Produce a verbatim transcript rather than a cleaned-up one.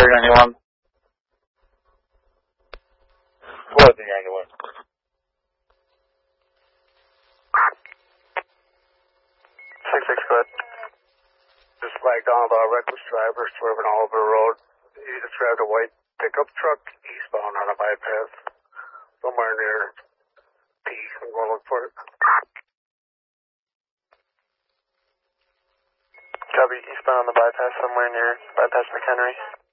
Air ninety-one. What is the ninety-one? six six, go ahead. Just flagged on about a reckless driver swerving all over the road. He just grabbed a white pickup truck eastbound on a bypass. Somewhere near Peace. I'm going to look for it. Copy, eastbound on the bypass somewhere near bypass McHenry.